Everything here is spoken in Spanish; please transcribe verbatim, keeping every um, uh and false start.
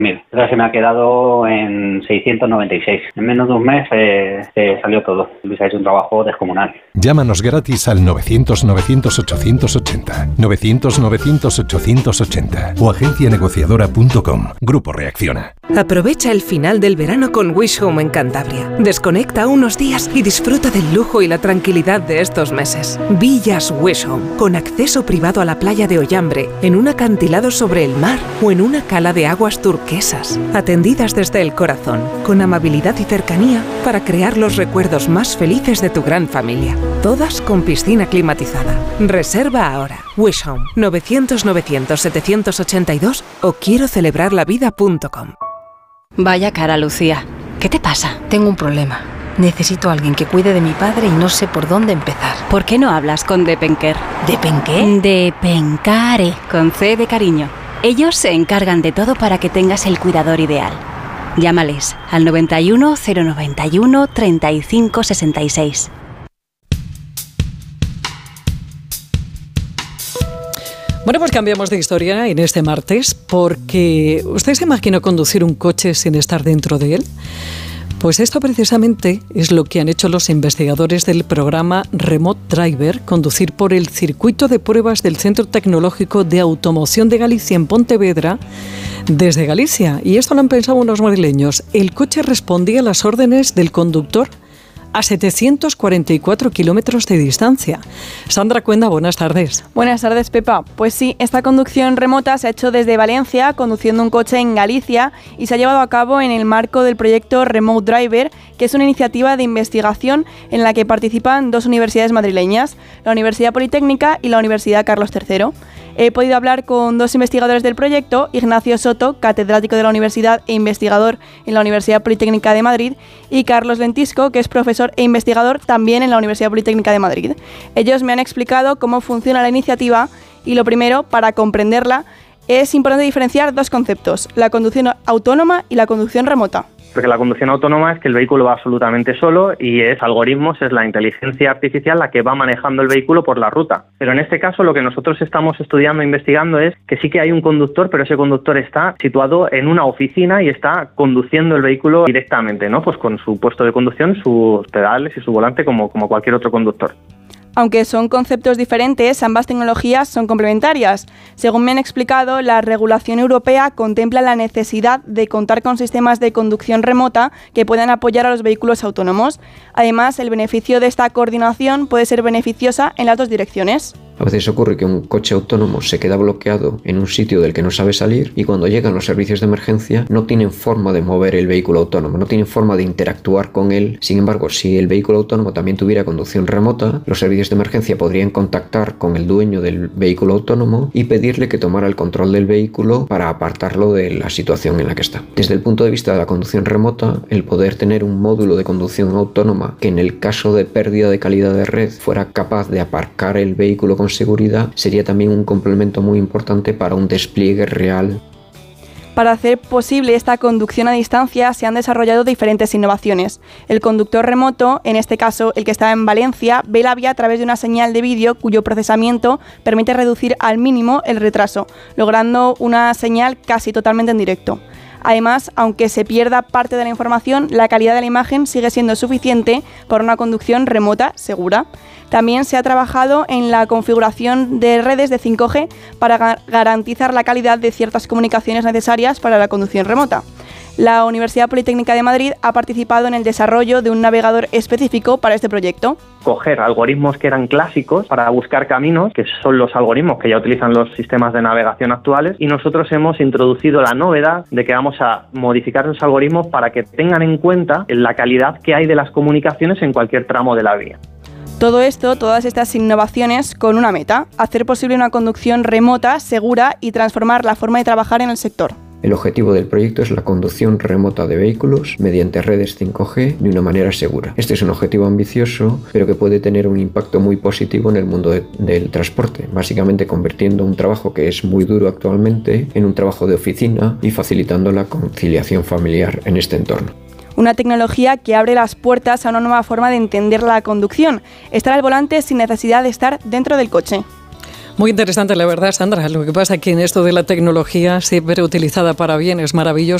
mil. Esa se me ha quedado en seiscientos noventa y seis. En menos de un mes eh, eh, salió todo. Luis ha hecho un trabajo descomunal. Llámanos gratis al novecientos novecientos ochocientos ochenta, novecientos novecientos ochocientos ochenta o agencia negociadora punto com. Grupo Reacciona. Aprovecha el final del verano con Wish Home en Cantabria. Desconecta unos días y disfruta del lujo y la tranquilidad de estos meses. Villas Wish Home, con acceso privado a la playa de Ollambre, en un acantilado sobre el mar o en una cala de aguas turquesas. Atendidas desde el corazón, con amabilidad y cercanía para crear los recuerdos más felices de tu gran familia. Todas con piscina climatizada. Reserva ahora. Wish Home, novecientos novecientos setecientos ochenta y dos o quiero celebrar la vida punto com. Vaya cara, Lucía. ¿Qué te pasa? Tengo un problema. Necesito a alguien que cuide de mi padre y no sé por dónde empezar. ¿Por qué no hablas con Depenker? ¿Depenqué? Depencare, con C de cariño. Ellos se encargan de todo para que tengas el cuidador ideal. Llámales al noventa y uno, cero noventa y uno, treinta y cinco sesenta y seis. Bueno, pues cambiamos de historia en este martes, porque ¿usted se imaginó conducir un coche sin estar dentro de él? Pues esto precisamente es lo que han hecho los investigadores del programa Remote Driver, conducir por el circuito de pruebas del Centro Tecnológico de Automoción de Galicia en Pontevedra, desde Galicia. Y esto lo han pensado unos madrileños. El coche respondía a las órdenes del conductor a setecientos cuarenta y cuatro kilómetros de distancia. Sandra Cuenda, buenas tardes. Buenas tardes, Pepa. Pues sí, esta conducción remota se ha hecho desde Valencia, conduciendo un coche en Galicia, y se ha llevado a cabo en el marco del proyecto Remote Driver, que es una iniciativa de investigación en la que participan dos universidades madrileñas, la Universidad Politécnica y la Universidad Carlos tercero. He podido hablar con dos investigadores del proyecto, Ignacio Soto, catedrático de la universidad e investigador en la Universidad Politécnica de Madrid, y Carlos Lentisco, que es profesor e investigador también en la Universidad Politécnica de Madrid. Ellos me han explicado cómo funciona la iniciativa y lo primero, para comprenderla, es importante diferenciar dos conceptos, la conducción autónoma y la conducción remota. Porque la conducción autónoma es que el vehículo va absolutamente solo y es algoritmos, es la inteligencia artificial la que va manejando el vehículo por la ruta. Pero en este caso lo que nosotros estamos estudiando e investigando es que sí que hay un conductor, pero ese conductor está situado en una oficina y está conduciendo el vehículo directamente, ¿no? Pues con su puesto de conducción, sus pedales y su volante como, como cualquier otro conductor. Aunque son conceptos diferentes, ambas tecnologías son complementarias. Según me han explicado, la regulación europea contempla la necesidad de contar con sistemas de conducción remota que puedan apoyar a los vehículos autónomos. Además, el beneficio de esta coordinación puede ser beneficiosa en las dos direcciones. A veces ocurre que un coche autónomo se queda bloqueado en un sitio del que no sabe salir y cuando llegan los servicios de emergencia no tienen forma de mover el vehículo autónomo, no tienen forma de interactuar con él. Sin embargo, si el vehículo autónomo también tuviera conducción remota, los servicios de emergencia podrían contactar con el dueño del vehículo autónomo y pedirle que tomara el control del vehículo para apartarlo de la situación en la que está. Desde el punto de vista de la conducción remota, el poder tener un módulo de conducción autónoma que en el caso de pérdida de calidad de red fuera capaz de aparcar el vehículo con seguridad sería también un complemento muy importante para un despliegue real. Para hacer posible esta conducción a distancia se han desarrollado diferentes innovaciones. El conductor remoto, en este caso el que está en Valencia, ve la vía a través de una señal de vídeo cuyo procesamiento permite reducir al mínimo el retraso, logrando una señal casi totalmente en directo. Además, aunque se pierda parte de la información, la calidad de la imagen sigue siendo suficiente para una conducción remota segura. También se ha trabajado en la configuración de redes de cinco G para gar- garantizar la calidad de ciertas comunicaciones necesarias para la conducción remota. La Universidad Politécnica de Madrid ha participado en el desarrollo de un navegador específico para este proyecto. Coger algoritmos que eran clásicos para buscar caminos, que son los algoritmos que ya utilizan los sistemas de navegación actuales, y nosotros hemos introducido la novedad de que vamos a modificar los algoritmos para que tengan en cuenta la calidad que hay de las comunicaciones en cualquier tramo de la vía. Todo esto, todas estas innovaciones con una meta, hacer posible una conducción remota, segura y transformar la forma de trabajar en el sector. El objetivo del proyecto es la conducción remota de vehículos mediante redes cinco G de una manera segura. Este es un objetivo ambicioso, pero que puede tener un impacto muy positivo en el mundo de, del transporte, básicamente convirtiendo un trabajo que es muy duro actualmente en un trabajo de oficina y facilitando la conciliación familiar en este entorno. Una tecnología que abre las puertas a una nueva forma de entender la conducción, estar al volante sin necesidad de estar dentro del coche. Muy interesante, la verdad, Sandra. Lo que pasa es que en esto de la tecnología, siempre utilizada para bien, es maravilloso.